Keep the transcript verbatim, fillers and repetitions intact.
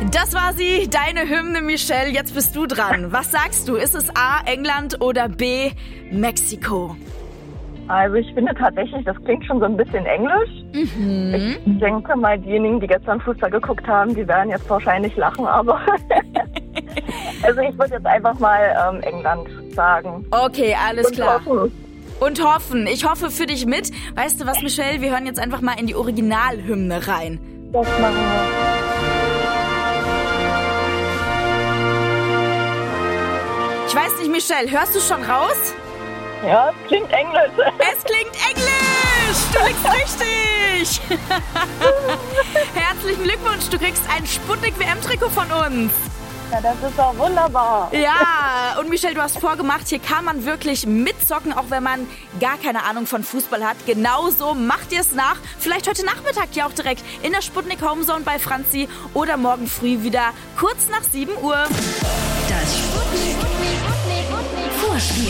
Das war sie, deine Hymne, Michelle. Jetzt bist du dran. Was sagst du? Ist es A, England oder B, Mexiko? Also ich finde tatsächlich, das klingt schon so ein bisschen englisch. Mhm. Ich denke mal, diejenigen, die gestern Fußball geguckt haben, die werden jetzt wahrscheinlich lachen, aber also ich würde jetzt einfach mal ähm, England sagen. Okay, alles Und klar. hoffen. Und hoffen. Ich hoffe für dich mit. Weißt du was, Michelle? Wir hören jetzt einfach mal in die Originalhymne rein. Das machen wir. Ich weiß nicht, Michelle, hörst du schon raus? Ja, es klingt englisch. Es klingt englisch! Du liegst richtig! Herzlichen Glückwunsch, du kriegst ein Sputnik-W M-Trikot von uns. Ja, das ist doch wunderbar. Ja, und Michelle, du hast vorgemacht, hier kann man wirklich mitzocken, auch wenn man gar keine Ahnung von Fußball hat. Genauso macht ihr es nach. Vielleicht heute Nachmittag ja auch direkt in der Sputnik Homezone bei Franzi oder morgen früh wieder kurz nach sieben Uhr. Das Sputnik